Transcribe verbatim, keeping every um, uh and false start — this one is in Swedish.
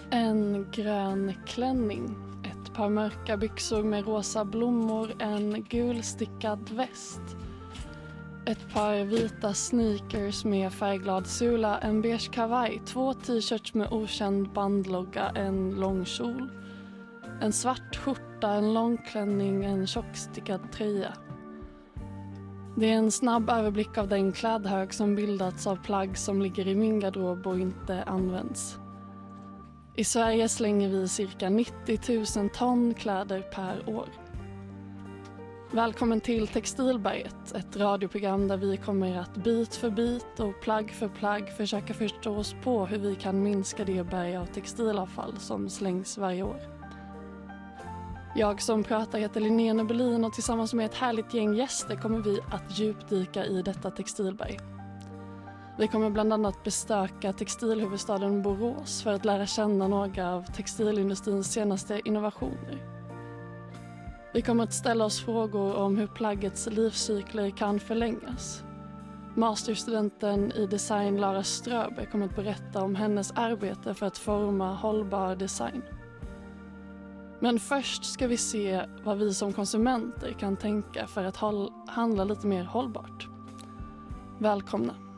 En grön klänning, ett par mörka byxor med rosa blommor, en gulstickad väst. Ett par vita sneakers med färgglad sula, en beige kavaj, två t-shirts med okänd bandlogga, en lång kjol. En svart skjorta, en lång klänning, en tjockstickad tröja. Det är en snabb överblick av den klädhög som bildats av plagg som ligger i min garderob och inte används. I Sverige slänger vi cirka nittio tusen ton kläder per år. Välkommen till Textilberget, ett radioprogram där vi kommer att bit för bit och plagg för plagg försöka förstå oss på hur vi kan minska det berg av textilavfall som slängs varje år. Jag som pratar heter Linnea Nebelin och tillsammans med ett härligt gäng gäster kommer vi att djupdyka i detta textilberg. Vi kommer bland annat besöka textilhuvudstaden Borås för att lära känna några av textilindustrins senaste innovationer. Vi kommer att ställa oss frågor om hur plaggets livscykler kan förlängas. Masterstudenten i design Lara Ströberg kommer att berätta om hennes arbete för att forma hållbar design. Men först ska vi se vad vi som konsumenter kan tänka för att handla lite mer hållbart. Välkomna!